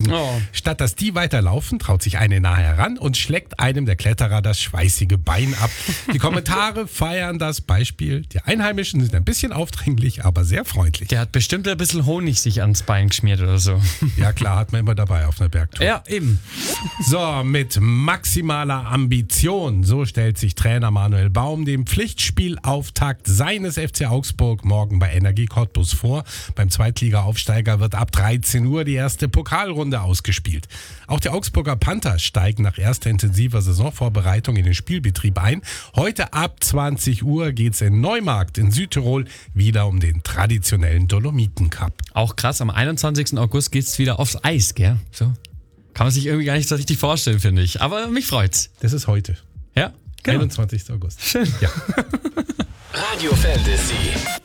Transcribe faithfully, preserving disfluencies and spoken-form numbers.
Oh. Statt dass die weiterlaufen, traut sich eine nahe heran und schlägt einem der Kletterer das schweißige Bein ab. Die Kommentare feiern das Beispiel. Die Einheimischen sind ein bisschen aufdringlich, aber sehr freundlich. Der hat bestimmt ein bisschen Honig sich ans Bein geschmiert oder so. Ja klar, hat man immer dabei auf einer Bergtour. Ja, eben. So, mit maximaler Ambition, so stellt sich Trainer Manuel Baum dem Pflichtspielauftakt seines F C Augsburg morgen bei Energie Cottbus vor. Beim Zweitliga-Aufsteiger wird ab dreizehn Uhr die erste Pokalrunde ausgespielt. Auch die Augsburger Panther steigen nach erster intensiver Saisonvorbereitung in den Spielbetrieb ein. Heute ab zwanzig Uhr geht's in Neumarkt in Südtirol wieder um den traditionellen Dolomiten-Cup. Auch krass, am einundzwanzigsten August geht's wieder aufs Eis, gell? So. Kann man sich irgendwie gar nicht so richtig vorstellen, finde ich. Aber mich freut's. Das ist heute. Ja, genau. einundzwanzigsten August. Schön. Ja. Radio Fantasy.